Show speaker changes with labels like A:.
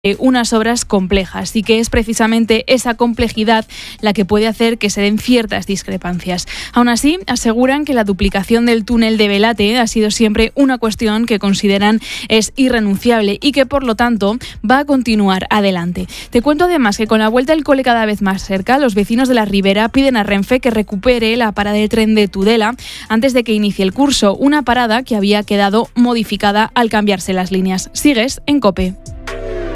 A: unas obras complejas y que es precisamente esa complejidad la que puede hacer que se den ciertas discrepancias. Aún así, aseguran que la duplicación del túnel de Belate ha sido siempre una cuestión que consideran es irrenunciable y que por lo tanto va a continuar adelante. Te cuento además que con la vuelta del cole cada vez más cerca, los vecinos de la Ribera piden a Renfe que recupere la parada de tren de Tudela antes de que inicie el curso, una parada que había quedado modificada al cambiarse las líneas. Sigues en COPE.